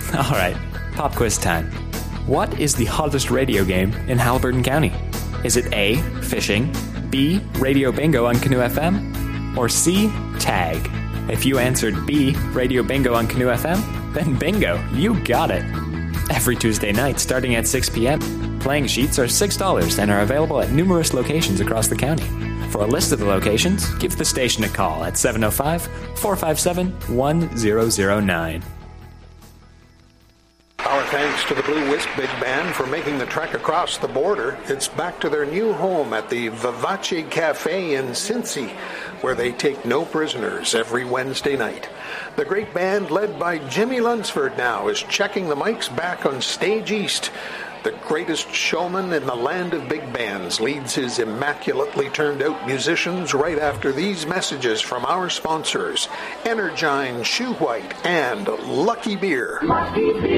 Alright, pop quiz time. What is the hottest radio game in Haliburton County? Is it A, fishing, B, radio bingo on Canoe FM, or C, tag? If you answered B, radio bingo on Canoe FM, then bingo, you got it. Every Tuesday night starting at 6 p.m., playing sheets are $6 and are available at numerous locations across the county. For a list of the locations, give the station a call at 705-457-1009. Our thanks to the Blue Whisk Big Band for making the trek across the border. It's back to their new home at the Vivace Cafe in Cincy, where they take no prisoners every Wednesday night. The great band, led by Jimmy Lunsford now, is checking the mics back on Stage East. The greatest showman in the land of big bands leads his immaculately turned out musicians right after these messages from our sponsors, Energine, Shoe White, and Lucky Beer.